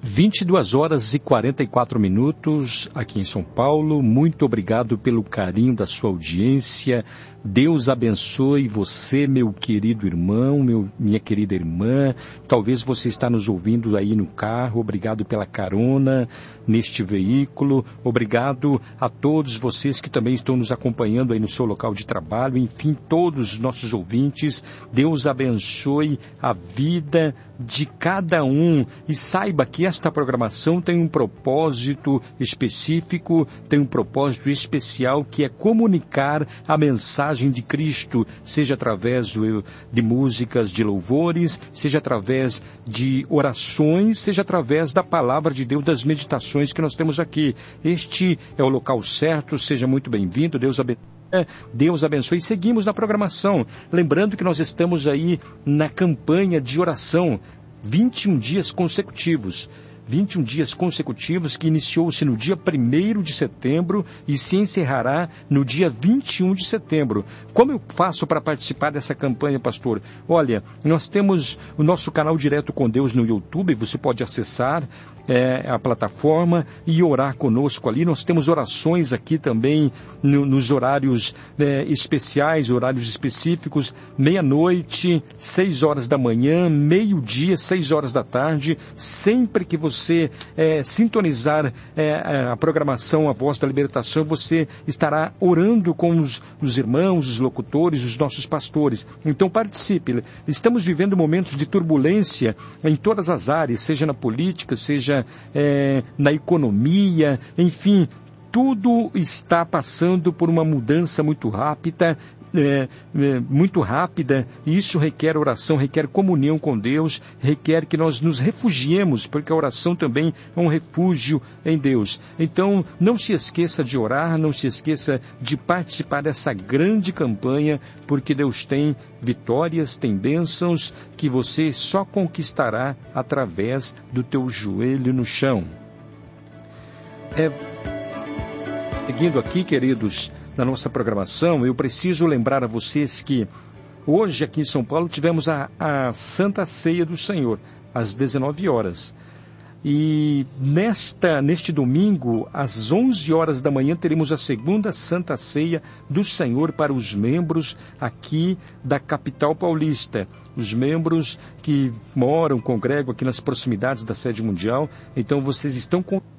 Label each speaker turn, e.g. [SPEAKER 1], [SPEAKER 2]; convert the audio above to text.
[SPEAKER 1] 22 horas e 44 minutos aqui em São Paulo. Muito obrigado pelo carinho da sua audiência. Deus abençoe você, meu querido irmão, minha querida irmã. Talvez você está nos ouvindo aí no carro. Obrigado pela carona neste veículo. Obrigado a todos vocês que também estão nos acompanhando aí no seu local de trabalho. Enfim, todos os nossos ouvintes. Deus abençoe a vida de cada um. E saiba que esta programação tem um propósito específico, tem um propósito especial, que é comunicar a mensagem de Cristo, seja através de músicas, de louvores, seja através de orações, seja através da palavra de Deus, das meditações que nós temos aqui. Este é o local certo. Seja muito bem-vindo. Deus abençoe. E seguimos na programação. Lembrando que nós estamos aí na campanha de oração, 21 dias consecutivos. 21 dias consecutivos, que iniciou-se no dia 1º de setembro e se encerrará no dia 21 de setembro. Como eu faço para participar dessa campanha, pastor? Olha, nós temos o nosso canal Direto com Deus no YouTube. Você pode acessar a plataforma e orar conosco ali. Nós temos orações aqui também nos horários especiais, horários específicos, meia-noite, 6 horas da manhã, meio-dia, 6 horas da tarde. Sempre que você sintonizar a programação A Voz da Libertação, você estará orando com os irmãos, os locutores, os nossos pastores. Então participe. Estamos vivendo momentos de turbulência em todas as áreas, seja na política, seja na economia, enfim, tudo está passando por uma mudança muito rápida, e isso requer oração, requer comunhão com Deus, requer que nós nos refugiemos, porque a oração também é um refúgio em Deus. Então, não se esqueça de orar, não se esqueça de participar dessa grande campanha, porque Deus tem vitórias, tem bênçãos que você só conquistará através do teu joelho no chão. Seguindo aqui, queridos, na nossa programação, eu preciso lembrar a vocês que hoje aqui em São Paulo tivemos a Santa Ceia do Senhor, às 19 horas. E neste domingo, às 11 horas da manhã, teremos a segunda Santa Ceia do Senhor para os membros aqui da capital paulista. Os membros que congregam aqui nas proximidades da sede mundial. Então vocês estão